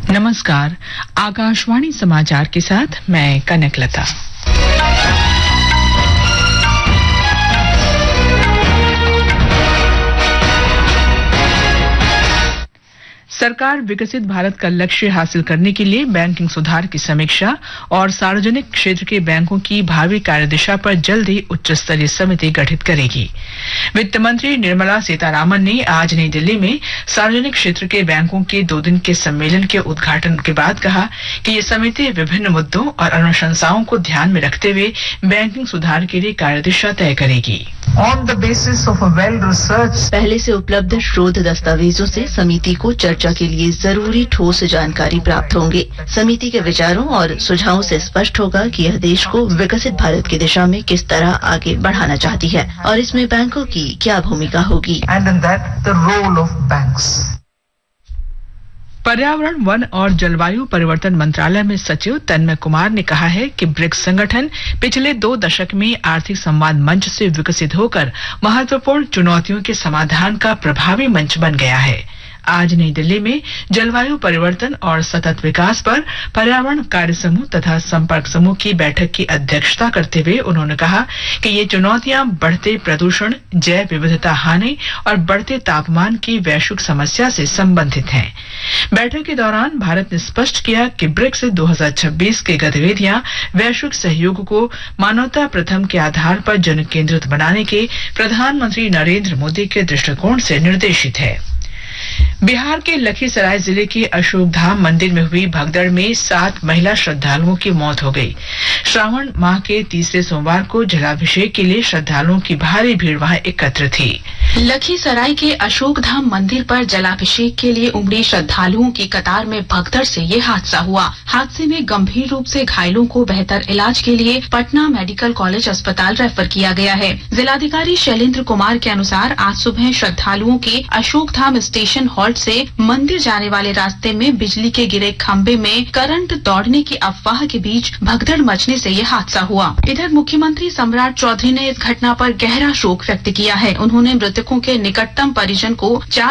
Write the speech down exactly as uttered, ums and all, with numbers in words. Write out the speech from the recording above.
नमस्कार, आकाशवाणी समाचार के साथ मैं कनकलता। सरकार विकसित भारत का लक्ष्य हासिल करने के लिए बैंकिंग सुधार की समीक्षा और सार्वजनिक क्षेत्र के बैंकों की भावी कार्यदिशा पर जल्द ही उच्च स्तरीय समिति गठित करेगी। वित्त मंत्री निर्मला सीतारामन ने आज नई दिल्ली में सार्वजनिक क्षेत्र के बैंकों के दो दिन के सम्मेलन के उद्घाटन के बाद कहा कि ये समिति विभिन्न मुद्दों और अनुशंसाओं को ध्यान में रखते हुए बैंकिंग सुधार के लिए कार्यदिशा तय करेगी। On the basis of a well-researched पहले से उपलब्ध शोध दस्तावेजों से समिति को चर्चा के लिए जरूरी ठोस जानकारी प्राप्त होंगे। समिति के विचारों और सुझावों से स्पष्ट होगा कि यह देश को विकसित भारत की दिशा में किस तरह आगे बढ़ाना चाहती है और इसमें बैंकों की क्या भूमिका होगी। and in that the role of banks. पर्यावरण, वन और जलवायु परिवर्तन मंत्रालय में सचिव तन्मय कुमार ने कहा है कि ब्रिक्स संगठन पिछले दो दशक में आर्थिक संवाद मंच से विकसित होकर महत्वपूर्ण चुनौतियों के समाधान का प्रभावी मंच बन गया है। आज नई दिल्ली में जलवायु परिवर्तन और सतत विकास पर पर्यावरण कार्य समूह तथा संपर्क समूह की बैठक की अध्यक्षता करते हुए उन्होंने कहा कि ये चुनौतियां बढ़ते प्रदूषण, जैव विविधता हानि और बढ़ते तापमान की वैश्विक समस्या से संबंधित हैं। बैठक के दौरान भारत ने स्पष्ट किया कि ब्रिक्स दो हज़ार छब्बीस की गतिविधियां वैश्विक सहयोग को मानवता प्रथम के आधार पर जन केंद्रित बनाने के प्रधानमंत्री नरेंद्र मोदी के दृष्टिकोण से निर्देशित है। बिहार के लखीसराय जिले के अशोक धाम मंदिर में हुई भगदड़ में सात महिला श्रद्धालुओं की मौत हो गई। श्रावण माह के तीसरे सोमवार को जलाभिषेक के लिए श्रद्धालुओं की भारी भीड़ वहां एकत्र थी। लखीसराय के अशोक धाम मंदिर पर जलाभिषेक के लिए उमड़ी श्रद्धालुओं की कतार में भगदड़ से ये हादसा हुआ। हादसे में गंभीर रूप से घायलों को बेहतर इलाज के लिए पटना मेडिकल कॉलेज अस्पताल रेफर किया गया है। जिलाधिकारी शैलेंद्र कुमार के अनुसार आज सुबह श्रद्धालुओं के अशोक धाम स्टेशन हॉल्ट से मंदिर जाने वाले रास्ते में बिजली के गिरे खंभे में करंट दौड़ने की अफवाह के बीच भगदड़ मचने से ये हादसा हुआ। इधर मुख्यमंत्री सम्राट चौधरी ने इस घटना पर गहरा शोक व्यक्त किया है। उन्होंने मृतकों के निकटतम परिजन को चार